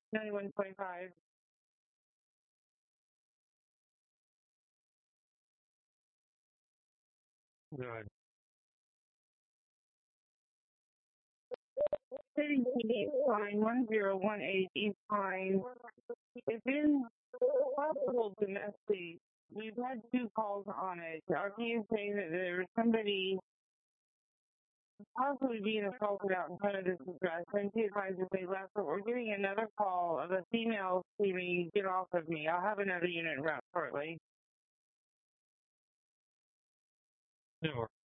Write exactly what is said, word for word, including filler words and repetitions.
ninety-one point five. Good. City East Pine, one zero one eight East Pine. It's in possible domestic. We've had two calls on it. R P is saying that there was somebody possibly being assaulted out in front of this address. And she advised if they left, but we're getting another call of a female screaming, "Get off of me." I'll have another unit route shortly. Sure.